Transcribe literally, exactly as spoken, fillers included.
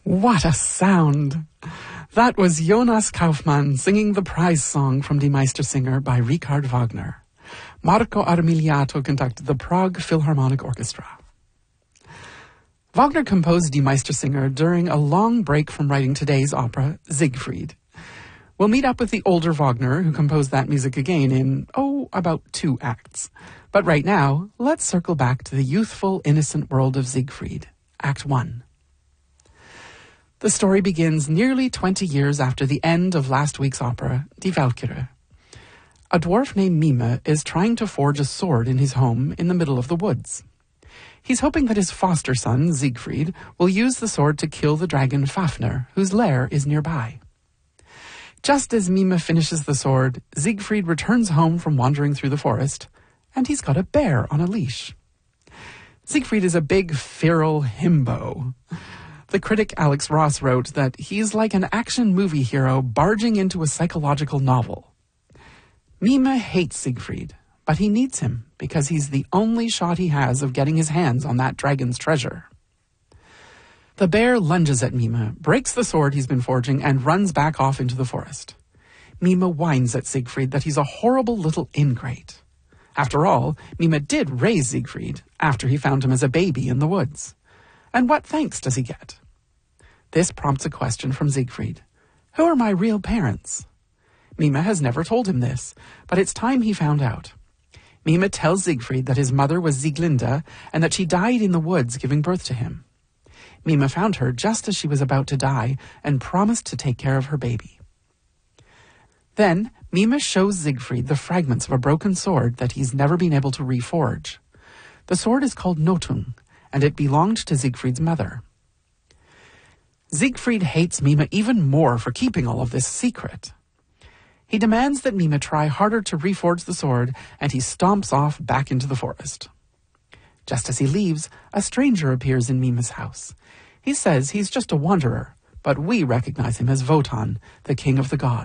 What a sound! That was Jonas Kaufmann singing the prize song from Die Meistersinger by Richard Wagner. Marco Armiliato conducted the Prague Philharmonic Orchestra. Wagner composed Die Meistersinger during a long break from writing today's opera, Siegfried. We'll meet up with the older Wagner, who composed that music again in, oh, about two acts. But right now, let's circle back to the youthful, innocent world of Siegfried, Act One. The story begins nearly twenty years after the end of last week's opera, Die Walküre. A dwarf named Mime is trying to forge a sword in his home in the middle of the woods. He's hoping that his foster son, Siegfried, will use the sword to kill the dragon Fafnir, whose lair is nearby. Just as Mime finishes the sword, Siegfried returns home from wandering through the forest, and he's got a bear on a leash. Siegfried is a big, feral himbo. The critic Alex Ross wrote that he's like an action movie hero barging into a psychological novel. Mime hates Siegfried, but he needs him because he's the only shot he has of getting his hands on that dragon's treasure. The bear lunges at Mime, breaks the sword he's been forging, and runs back off into the forest. Mime whines at Siegfried that he's a horrible little ingrate. After all, Mime did raise Siegfried after he found him as a baby in the woods. And what thanks does he get? This prompts a question from Siegfried. Who are my real parents? Mime has never told him this, but it's time he found out. Mime tells Siegfried that his mother was Sieglinde and that she died in the woods giving birth to him. Mime found her just as she was about to die and promised to take care of her baby. Then, Mime shows Siegfried the fragments of a broken sword that he's never been able to reforge. The sword is called Nothung, and it belonged to Siegfried's mother. Siegfried hates Mime even more for keeping all of this secret. He demands that Mime try harder to reforge the sword, and he stomps off back into the forest. Just as he leaves, a stranger appears in Mime's house. He says he's just a wanderer, but we recognize him as Wotan, the king of the gods.